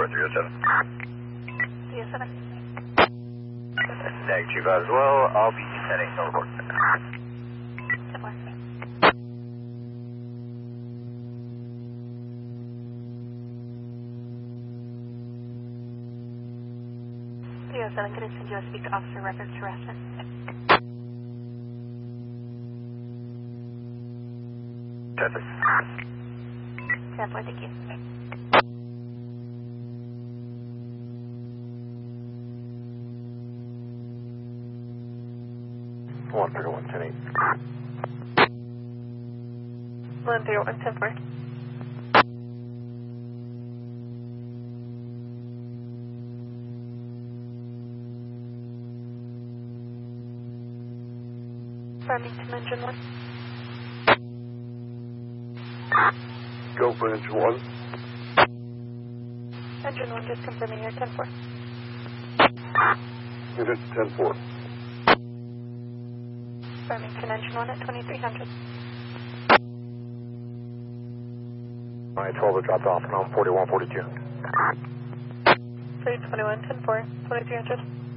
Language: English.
Tower 307. 307. Neg Chief as well. I'll be descending no report. 10-4. 307, could I send you a speak to officer records harassment? Perfect. 10-4, thank you. One 301 10-8. 131, 10-4. Farmington, engine 1. Go for engine 1. Engine 1, just confirming here, 10-4. Unit 10-4. Farmington, engine 1 at 2300. Alright, 12 are dropped off and on 4142. 321, 10-4, 2300.